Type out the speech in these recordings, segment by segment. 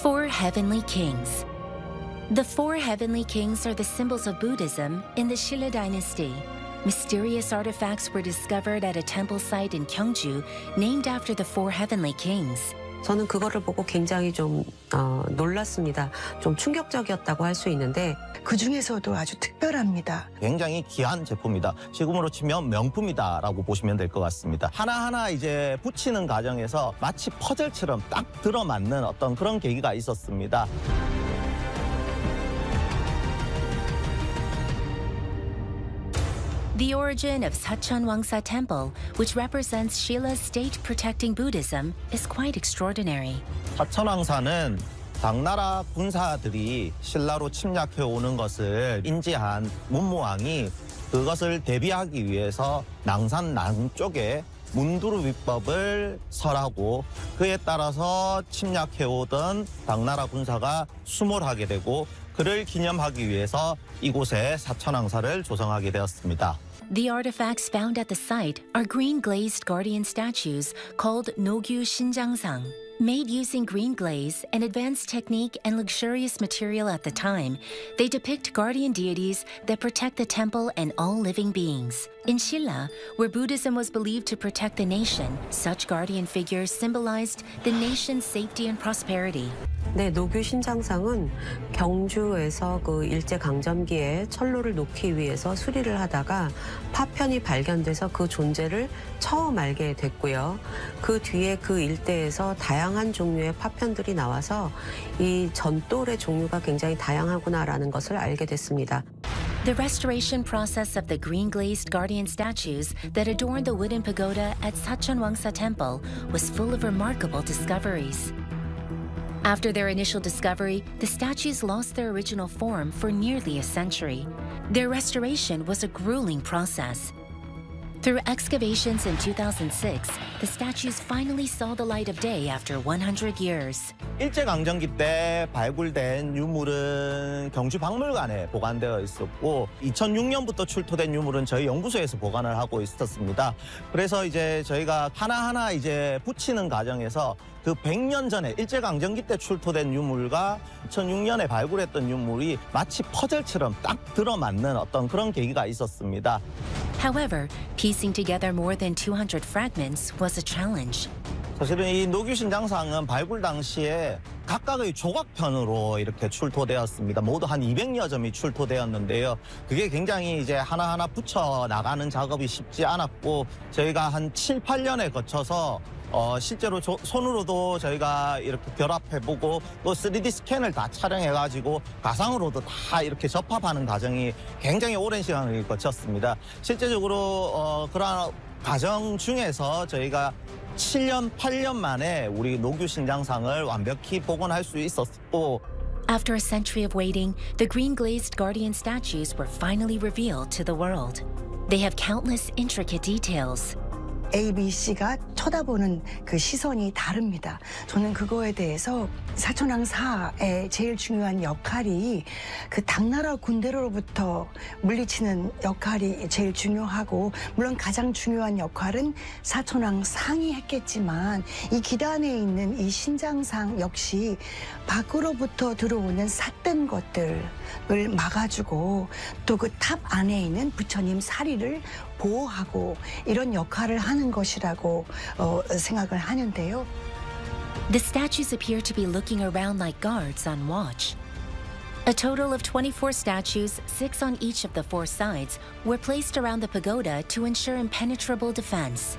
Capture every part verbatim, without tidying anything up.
Four Heavenly Kings. The four heavenly kings are the symbols of Buddhism in the Shilla dynasty. Mysterious artifacts were discovered at a temple site in Gyeongju named after the four heavenly kings. 저는 그거를 보고 굉장히 좀 어, 놀랐습니다. 좀 충격적이었다고 할 수 있는데 그 중에서도 아주 특별합니다. 굉장히 귀한 제품이다. 지금으로 치면 명품이다라고 보시면 될 것 같습니다. 하나하나 이제 붙이는 과정에서 마치 퍼즐처럼 딱 들어맞는 어떤 그런 계기가 있었습니다. The origin of Sachonwangsa Temple, which represents Shila's state protecting Buddhism, is quite extraordinary. 사천왕사는 당나라 군사들이 신라로 침략해 오는 것을 인지한 문무왕이 그것을 대비하기 위해서 낭산 남쪽에 문두루 비법을 설하고 그에 따라서 침략해 오던 당나라 군사가 수몰하게 되고 그를 기념하기 위해서 이곳에 사천왕사를 조성하게 되었습니다. The artifacts found at the site are green glazed guardian statues called Nogyu Shinjangsang. Made using green glaze, an advanced technique and luxurious material at the time, they depict guardian deities that protect the temple and all living beings. In Shilla, where Buddhism was believed to protect the nation, such guardian figures symbolized the nation's safety and prosperity. 네, 노규 신장상은 경주에서 그 일제강점기에 철로를 놓기 위해서 수리를 하다가 파편이 발견돼서 그 존재를 처음 알게 됐고요. 그 뒤에 그 일대에서 다양한 종류의 파편들이 나와서 이 전돌의 종류가 굉장히 다양하구나라는 것을 알게 됐습니다. The restoration process of the green glazed guardian statues that adorn the wooden pagoda at Sachonwangsa Temple was full of remarkable discoveries. After their initial discovery, the statues lost their original form for nearly a century. Their restoration was a grueling process. Through excavations in two thousand six, the statues finally saw the light of day after one hundred years. 일제강점기 때 발굴된 유물은 경주박물관에 보관되어 있었고 이천육 년부터 출토된 유물은 저희 연구소에서 보관을 하고 있었습니다. 그래서 이제 저희가 하나하나 이제 붙이는 과정에서 그 백 년 전에 일제강점기 때 출토된 유물과 이천육 년에 발굴했던 유물이 마치 퍼즐처럼 딱 들어맞는 어떤 그런 계기가 있었습니다. However, piecing together more than two hundred fragments was a challenge. 사실은 이 노규신장상은 발굴 당시에 각각의 조각편으로 이렇게 출토되었습니다. 모두 한 이백여 점이 출토되었는데요. 그게 굉장히 이제 하나하나 붙여 나가는 작업이 쉽지 않았고 저희가 한 칠, 팔 년에 거쳐서 어, 실제로 조, 손으로도 저희가 이렇게 결합해보고 또 쓰리디 스캔을 다 촬영해가지고 가상으로도 다 이렇게 접합하는 과정이 굉장히 오랜 시간을 거쳤습니다. 실제적으로 어, 그러한 과정 중에서 저희가 칠 년, 팔 년 만에 우리 노규 신장상을 완벽히 복원할 수 있었고 After a century of waiting, the green glazed guardian statues were finally revealed to the world. They have countless intricate details. A, B, C가 쳐다보는 그 시선이 다릅니다. 저는 그거에 대해서 사천왕사의 제일 중요한 역할이 그 당나라 군대로부터 물리치는 역할이 제일 중요하고 물론 가장 중요한 역할은 사천왕상이 했겠지만 이 기단에 있는 이 신장상 역시 밖으로부터 들어오는 삿된 것들을 막아주고 또 그 탑 안에 있는 부처님 사리를 보호하고 이런 역할을 하는 것이라고 어, 생각을 하는데요. The statues appear to be looking around like guards on watch. A total of twenty-four statues, six on each of the four sides, were placed around the pagoda to ensure impenetrable defense.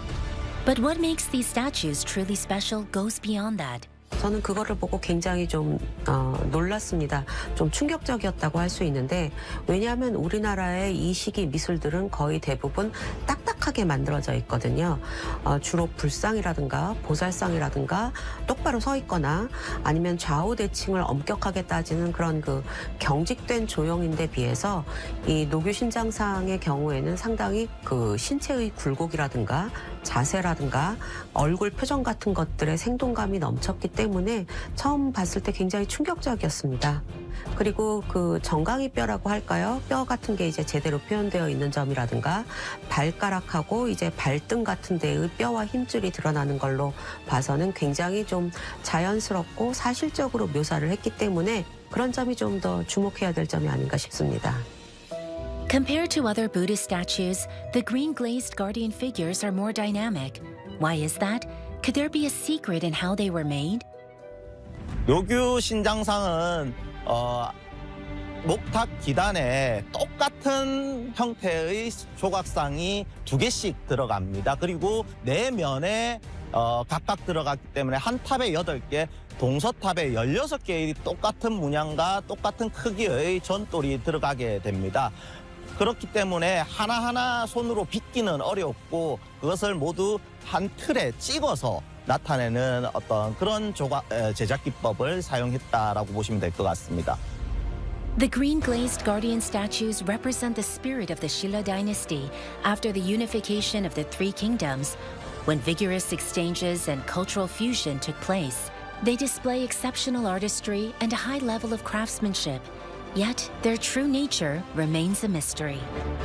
But what makes these statues truly special goes beyond that. 저는 그거를 보고 굉장히 좀 어, 놀랐습니다. 좀 충격적이었다고 할 수 있는데 왜냐하면 우리나라의 이 시기 미술들은 거의 대부분 딱딱하게 만들어져 있거든요. 어, 주로 불상이라든가 보살상이라든가 똑바로 서 있거나 아니면 좌우 대칭을 엄격하게 따지는 그런 그 경직된 조형인데 비해서 이 노규 신장상의 경우에는 상당히 그 신체의 굴곡이라든가 자세라든가 얼굴 표정 같은 것들의 생동감이 넘쳤기 때문에 처음 봤을 때 굉장히 충격적이었습니다. 그리고 그 정강이 뼈라고 할까요? 뼈 같은 게 이제 제대로 표현되어 있는 점이라든가 발가락하고 딱딱하고 이제 발등 같은 데의 뼈와 힘줄이 드러나는 걸로 봐서는 굉장히 좀 자연스럽고 사실적으로 묘사를 했기 때문에 그런 점이 좀 더 주목해야 될 점이 아닌가 싶습니다. Compared to other Buddhist statues, the green glazed guardian figures are more dynamic. Why is that? Could there be a secret in how they were made? 노규 신장상은 어, 목탑 기단에 똑같은 형태의 조각상이 두 개씩 들어갑니다. 그리고 네 면에 어, 각각 들어갔기 때문에 한 탑에 여덟 개, 동서탑에 열여섯 개의 똑같은 문양과 똑같은 크기의 전돌이 들어가게 됩니다. 그렇기 때문에 하나하나 손으로 빗기는 어렵고 그것을 모두 한 틀에 찍어서 나타내는 어떤 그런 조각, 제작 기법을 사용했다라고 보시면 될 것 같습니다. The green glazed guardian statues represent the spirit of the Shilla dynasty after the unification of the three kingdoms. When vigorous exchanges and cultural fusion took place, they display exceptional artistry and a high level of craftsmanship. Yet, their true nature remains a mystery.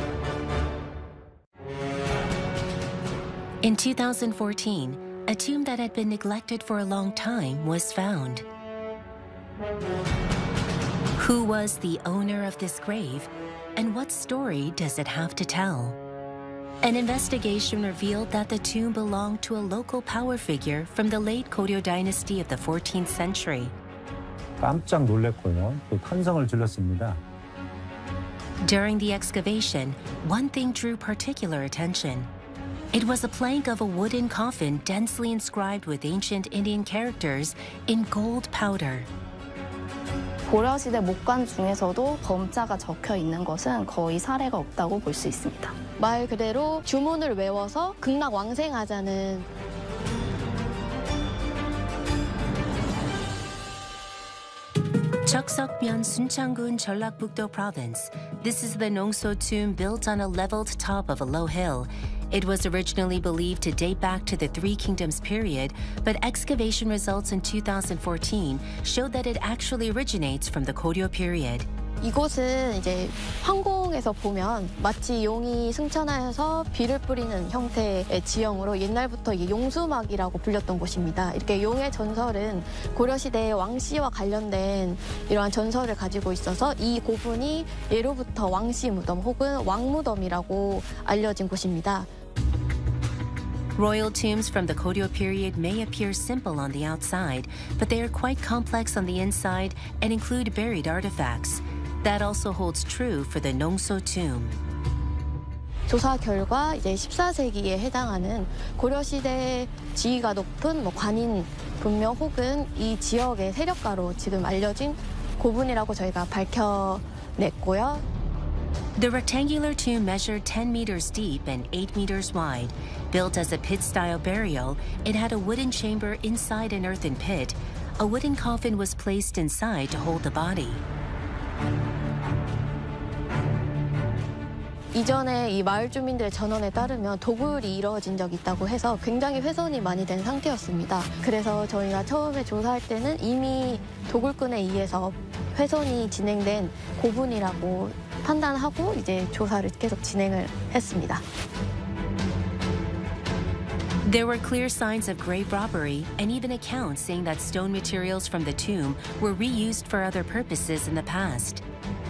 In two thousand fourteen, a tomb that had been neglected for a long time was found. Who was the owner of this grave, and what story does it have to tell? An investigation revealed that the tomb belonged to a local power figure from the late Koryo dynasty of the fourteenth century. 깜짝 놀랐고요. 또 탄성을 질렀습니다. During the excavation, one thing drew particular attention. It was a plank of a wooden coffin densely inscribed with ancient Indian characters in gold powder. 고려시대 목관 중에서도 검자가 적혀 있는 것은 거의 사례가 없다고 볼 수 있습니다. 말 그대로 주문을 외워서 극락왕생하자는 Cheokseokmyeon, Suncheon-gun, Jeollabuk-do Province. This is the Nongso tomb built on a leveled top of a low hill. It was originally believed to date back to the Three Kingdoms period, but excavation results in two thousand fourteen showed that it actually originates from the Koryo period. 이곳은 이제 황궁에서 보면 마치 용이 승천하여서 비를 뿌리는 형태의 지형으로 옛날부터 이게 용수막이라고 불렸던 곳입니다. 이렇게 용의 전설은 고려시대의 왕씨와 관련된 이러한 전설을 가지고 있어서 이 고분이 예로부터 왕씨 무덤 혹은 왕무덤이라고 알려진 곳입니다. Royal tombs from the Koryo period may appear simple on the outside, but they are quite complex on the inside and include buried artifacts. That also holds true for the Nongso tomb. 조사 결과 이제 십사 세기에 해당하는 고려시대 지위가 높은 뭐 관인 분명 혹은 이 지역의 세력가로 지금 알려진 고분이라고 저희가 밝혀냈고요. The rectangular tomb measured ten meters deep and eight meters wide. Built as a pit-style burial, it had a wooden chamber inside an earthen pit. A wooden coffin was placed inside to hold the body. 이전에 이 마을 주민들의 전원에 따르면 도굴이 이루어진 적이 있다고 해서 굉장히 훼손이 많이 된 상태였습니다. 그래서 저희가 처음에 조사할 때는 이미 도굴꾼에 의해서 훼손이 진행된 고분이라고 판단하고 이제 조사를 계속 진행을 했습니다. There were clear signs of grave robbery and even accounts saying that stone materials from the tomb were reused for other purposes in the past.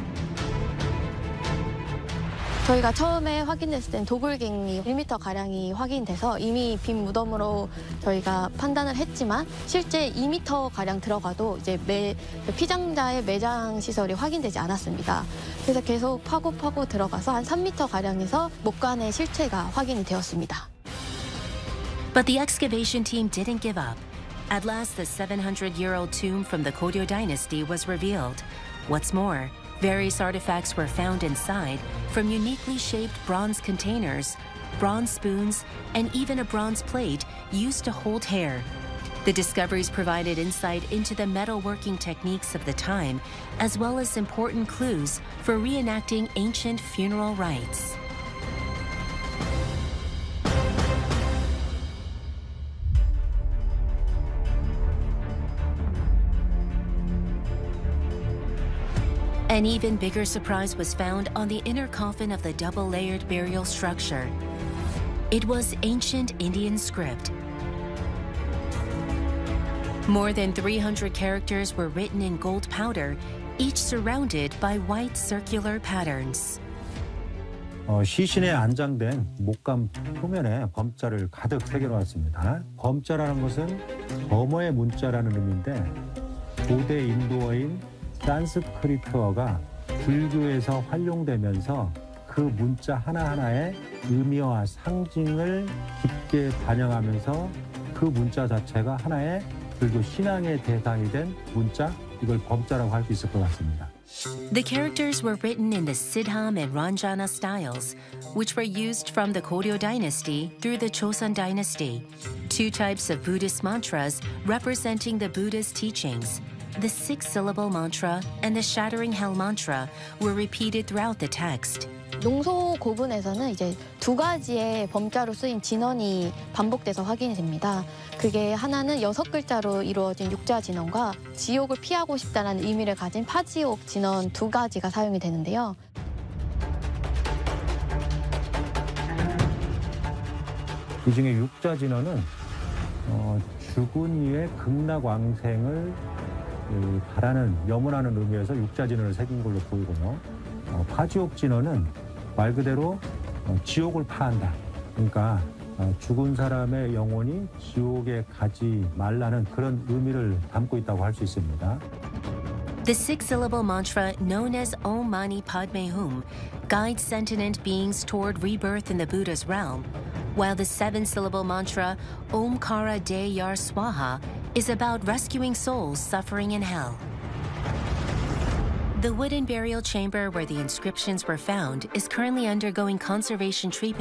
저희가 처음에 확인했을 땐 도굴갱이 일 미터가량이 확인돼서 이미 빈 무덤으로 저희가 판단을 했지만 실제 이 미터가량 들어가도 이제 매, 피장자의 매장 시설이 확인되지 않았습니다. 그래서 계속 파고 파고 들어가서 한 삼 미터가량에서 목관의 실체가 확인이 되었습니다. But the excavation team didn't give up. At last, the seven hundred year old tomb from the Koryo dynasty was revealed. What's more, various artifacts were found inside, from uniquely shaped bronze containers, bronze spoons, and even a bronze plate used to hold hair. The discoveries provided insight into the metalworking techniques of the time, as well as important clues for reenacting ancient funeral rites. An even bigger surprise was found on the inner coffin of the double-layered burial structure. It was ancient Indian script. More than three hundred characters were written in gold powder, each surrounded by white circular patterns. 어, 시신에 안장된 목감 표면에 범자를 가득 새겨놓았습니다. 범자라는 것은 범어의 문자라는 의미인데 고대 인도어인 산스크리트어가 불교에서 활용되면서 그 문자 하나하나의 의미와 상징을 깊게 반영하면서 그 문자 자체가 하나의 불교 신앙의 대상이 된 문자, 이걸 범자라고 할 수 있을 것 같습니다. The characters were written in the Siddham and Ranjana styles, which were used from the Koryo dynasty through the Chosun dynasty. Two types of Buddhist mantras representing the Buddha's teachings. The six-syllable mantra and the shattering hell mantra were repeated throughout the text. 농소 고분에서는 이제 두 가지의 범자로 쓰인 진언이 반복돼서 확인이 됩니다. 그게 하나는 여섯 글자로 이루어진 육자 진언과 지옥을 피하고 싶다는 의미를 가진 파지옥 진언 두 가지가 사용이 되는데요. 이 중에 육자 진언은 어, 죽은 이의 극락왕생을 그, 바라는, 염원하는 의미에서 육자 진언을 새긴 걸로 보이고요. 어, 파지옥 진언은 말 그대로 어, 지옥을 파한다. 그러니까 어, 죽은 사람의 영혼이 지옥에 가지 말라는 그런 의미를 담고 있다고 할 수 있습니다. The six-syllable mantra known as Om Mani Padme Hum guides sentient beings toward rebirth in the Buddha's realm, while the seven-syllable mantra Omkara De Yar Swaha is about rescuing souls suffering in hell. The wooden burial chamber where the inscriptions were found is currently undergoing conservation treatment.